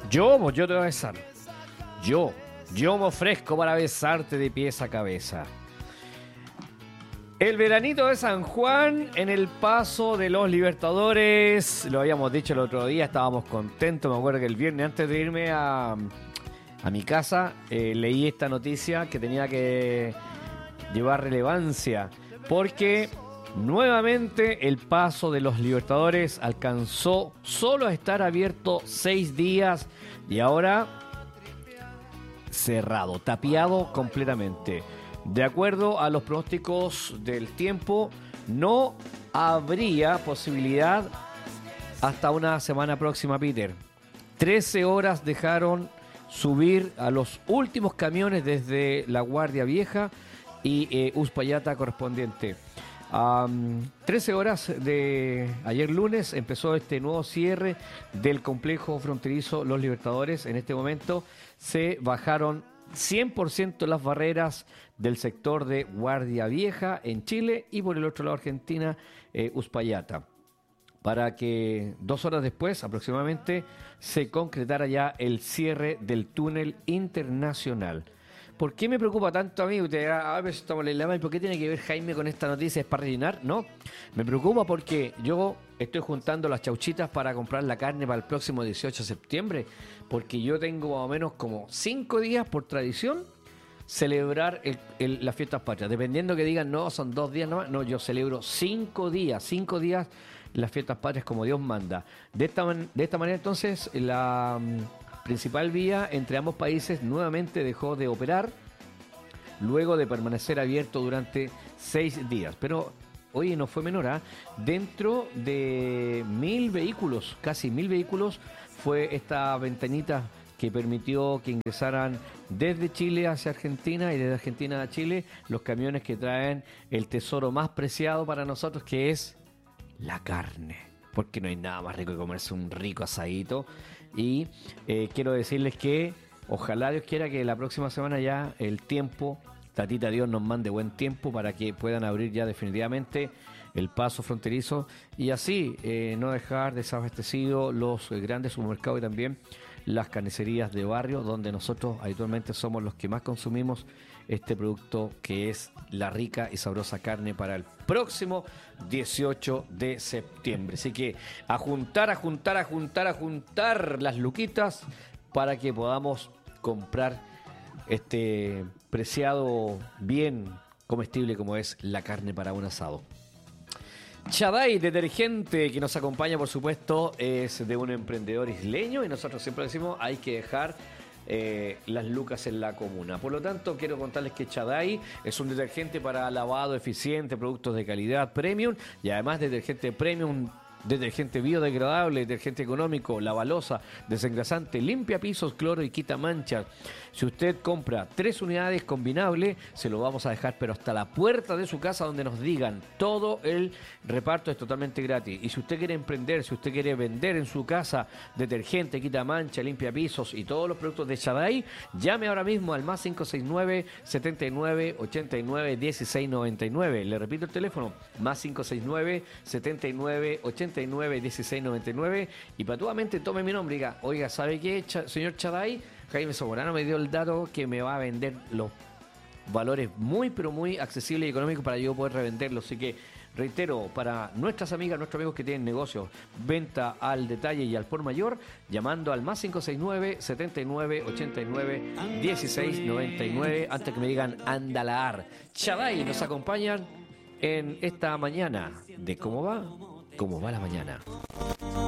Yo te voy a besar. Yo me ofrezco para besarte de pies a cabeza. El veranito de San Juan en el paso de los Libertadores, lo habíamos dicho el otro día, estábamos contentos. Me acuerdo que el viernes antes de irme a mi casa leí esta noticia que tenía que llevar relevancia porque nuevamente el paso de los Libertadores alcanzó solo a estar abierto 6 días y ahora cerrado, tapiado completamente. De acuerdo a los pronósticos del tiempo, no habría posibilidad hasta una semana próxima, Peter. 13 horas dejaron subir a los últimos camiones desde La Guardia Vieja y Uspallata correspondiente. 13 horas de ayer lunes empezó este nuevo cierre del complejo fronterizo Los Libertadores. En este momento se bajaron 100% las barreras del sector de Guardia Vieja en Chile y por el otro lado Argentina, Uspallata, para que 2 horas después aproximadamente se concretara ya el cierre del túnel internacional. ¿Por qué me preocupa tanto a mí? Usted dirá, pero estamos en la ¿y por qué tiene que ver Jaime con esta noticia? ¿Es para rellenar? No, me preocupa porque yo estoy juntando las chauchitas para comprar la carne para el próximo 18 de septiembre, porque yo tengo más o menos como 5 días por tradición celebrar las fiestas patrias. Dependiendo que digan, no, son 2 días nomás. No, yo celebro 5 días las fiestas patrias como Dios manda. De esta manera entonces la principal vía entre ambos países nuevamente dejó de operar luego de permanecer abierto durante 6 días. Pero, oye, no fue menor, ¿eh? Dentro de 1.000 vehículos, casi 1.000 vehículos, fue esta ventanita que permitió que ingresaran desde Chile hacia Argentina y desde Argentina a Chile los camiones que traen el tesoro más preciado para nosotros, que es la carne. Porque no hay nada más rico que comerse un rico asadito. Y quiero decirles que ojalá Dios quiera que la próxima semana ya el tiempo, tatita Dios nos mande buen tiempo para que puedan abrir ya definitivamente el paso fronterizo y así no dejar desabastecidos los grandes supermercados y también las carnicerías de barrio, donde nosotros habitualmente somos los que más consumimos este producto que es la rica y sabrosa carne para el próximo 18 de septiembre. Así que a juntar las luquitas para que podamos comprar este preciado bien comestible como es la carne para un asado. Chaday, detergente que nos acompaña, por supuesto, es de un emprendedor isleño y nosotros siempre decimos hay que dejar las lucas en la comuna. Por lo tanto, quiero contarles que Chaday es un detergente para lavado eficiente, productos de calidad premium y además detergente premium, detergente biodegradable, detergente económico, lavalosa, desengrasante, limpia pisos, cloro y quita manchas. Si usted compra 3 unidades combinables, se lo vamos a dejar pero hasta la puerta de su casa donde nos digan. Todo el reparto es totalmente gratis. Y si usted quiere emprender, si usted quiere vender en su casa detergente, quita mancha, limpia pisos y todos los productos de Chaday, llame ahora mismo al más 569 79 89 16 99. Le repito el teléfono, más 569 79 89 16 99 y patuamente tome mi nombre y diga, oiga, ¿sabe qué, señor Chaday? Jaime Soborano me dio el dato que me va a vender los valores muy, pero muy accesibles y económicos para yo poder revenderlos. Así que, reitero, para nuestras amigas, nuestros amigos que tienen negocios, venta al detalle y al por mayor, llamando al más 569 79 89 16 99, antes que me digan andalaar. Chaday nos acompañan en esta mañana de ¿Cómo va la mañana?